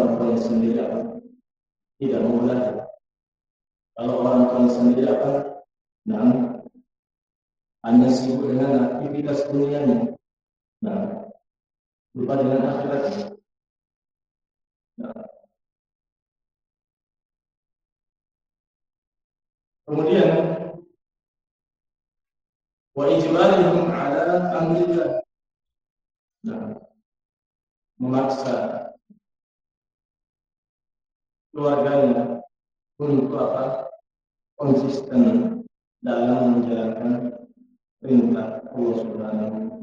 orang tuanya sendiri tidak mau belajar. Kalau orang tuanya sendiri nah, hanya sibuk dengan aktivitas dunianya, nah, lupa dengan akhiratnya. Nah, kemudian wa ijbarihum ala amrillah. Nah, memaksa keluarganya untuk konsisten dalam menjalankan perintah Allah Subhanahu